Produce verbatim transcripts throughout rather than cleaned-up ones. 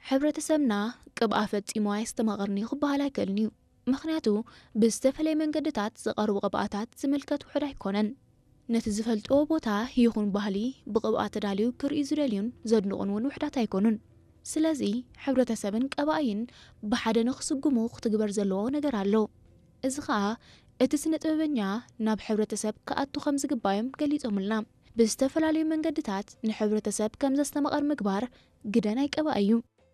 ሕብረተሰብና ቅብኣ ፈጺሞ ኣየስተማቕርኒ ክበሃል ኣይክእልንዩ ምኽንያቱ ብዝተፈለየ መንገድታት ዝቐርቡ ቅብኣታት ዝምልከት ውሑድ ኣይኮነን ነቲ ዝፈልጥዎ ቦታ ይኹን ባህሊ ብቅብኣ ተዳልዩ ክርእዩ ዝደልዩን ዘድንቑን እውን ውሕዳት ኣይኮኑን ስለዚ ሕብረተሰብን ቀባይን ብሓደ ንኽስጉሙ ክትግበር ዘለዎ ነገር ኣሎ እዚ ከዓ እቲ ስነ ጥበበኛ ናብ ሕብረተሰብ ከኣቱ ከም ዝግባዮም ገሊፆምልና ብዝተፈላለዩ መንገድታት ንሕብረተሰብ ከም ዘስተማቕር ምግባር ግደ ናይ ቀባ እዩ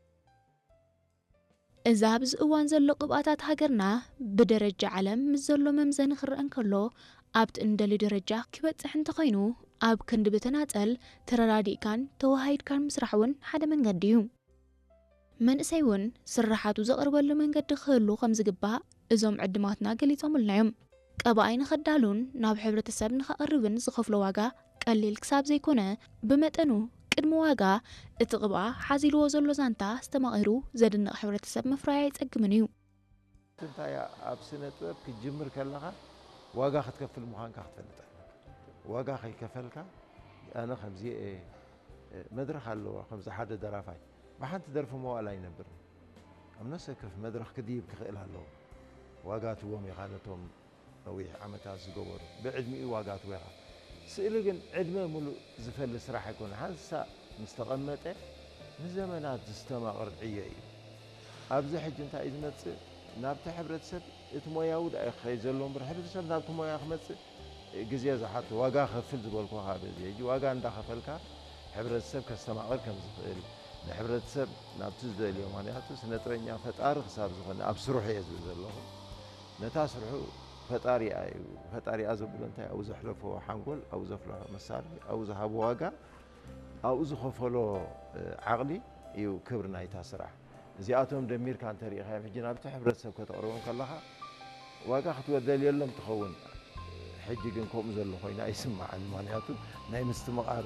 እዛ ኣብዚ እዋን ዘሎ ቅብኣታት ሃገርና ብደረጃ ዓለም ምስ ዘሎ መምዘኒ ክርአን ከሎ ኣብቲ እንደልዩ ደረጃ ክበፅሕ እንተኾይኑ ኣብ ክንዲ ብተናፀል ተረዳዲእካን ተዋሃይድካን ምስራሕ እውን ሓደ መንገዲ እዩ መንእሰይ እውን ስራሓቱ ዘቕርበሉ መንገዲ ክህሉ ከም ዝግባእ እዞም ዕድማትና ገሊፆምልና እዮም ቀባኣይ ንኸዳሉን ናብ ሕብረተሰብ ንኸቐርብን ዝኸፍሎ ዋጋ ቀሊል ክሳብ ዘይኮነ ብመጠኑ ቅድሚ ዋጋ እቲ ቅብኣ ሓዚልዎ ዘሎ ዛንታ ዝተማቒሩ ዘድንቕ ሕብረተሰብ ምፍራይ ኣይፀግምን እዩ እንታይ ኣብ ስነ ጥበብ ክጅምር ከለኻ ዋጋ ክትከፍል ምዃንካ ክትፈልጥ ዋጋ ከይከፈልካ ኣነ ከምዚ መድረኽ ኣለዎ ከምዚ ሓደ ደራፋይ ብሓንቲ ደርፊ መዋእለ ኣይነብርን ኣብ ነፍሲ ወከፍ መድረኽ ክድይብ ክኽእል ኣለዎ ዋጋ ትቦም ኢኻ ነቶም ነዊሕ ዓመታት ዝገበሩ ብዕድሚኡ ዋጋ ትቦ ኢኻ ስእሊ ግን ዕድመ ሙሉእ ዝፈልጥ ስራሕ ኣይኮነ ሓንሳ ምስ ተቐመጠ ንዘመናት ዝተማቕር ዕዮ እዩ ኣብዚ ሕጂ እንታይ እዩ ዝመፅእ ናብቲ ሕብረተሰብ እቲ ሞያዊ ዳ ይኸይ ዘሎ እምበር ሕብረተሰብ ናብቲ ሞያ ክመፅእ ግዜ ዝሓቶ ዋጋ ከፍል ዝበልኩ በዚ ሕጂ ዋጋ እንዳኸፈልካ ሕብረተሰብ ከስተማቕር ከም ዝኽእል ንሕብረተሰብ ናብቲ ዝደልዮ ምክንያቱ ስነ ጥበበኛ ፈጣሪ ክሳብ ዝኾነ ኣብ ስርሑ እየ ዝብል ዘለኹ ነታ ስርሑ ፈጣሪኣ እዩ ፈጣሪኣ ዘብሎ እንታይ ኣብኡ ዘሕለፎ ሓንጎል ኣብኡ ዘፍልሖ መሳርሒ ኣብኡ ዝሃቦ ዋጋ ኣብኡ ዝኸፈሎ ዓቕሊ እዩ ክብሪ ናይታ ስራሕ እዚኣቶም ደሚርካ እንተሪኢኻዮም ሕጂ ናብቲ ሕብረተሰብ ከተቕርቦም ከለኻ ዋጋ ክትወደልየሎም ትኸውን ሕጂ ግን ከምኡ ዘሎ ኮይና ይስማዓኒ ምክንያቱ ናይ ምስትምቓር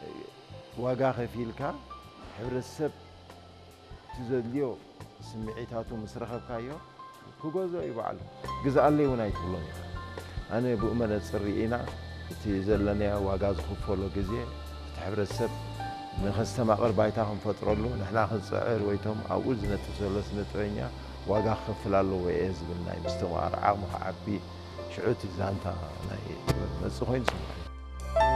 ዋጋ ከፊልካ ሕብረተሰብ ትዘድልዮ ስምዒታቱ ምስ ረኸብካዮ ክገዝኦ እዩ በዓሉ ግዛኣለይ እውን ኣይትብሎን ኢኻ ኣነ ብኡ መነፅር ርኢና እቲ ዘለናዮ ዋጋ ዝኽፈሎ ግዜ እቲ ሕብረተሰብ ንኸስተማቕር ባይታ ክንፈጥረሉ ንሕና ክንፅዕር ወይቶም ኣብኡ ዝነጥፍ ዘሎ ስነ ጥበበኛ ዋጋ ክኸፍል ኣለዎ እየ ዝብል ናይ ምስትምቓር ዓቕሚ ክዓቢ ሽዑ እቲ ዛንታ ናይ መፅእ ኮይኑ ስምዐኒ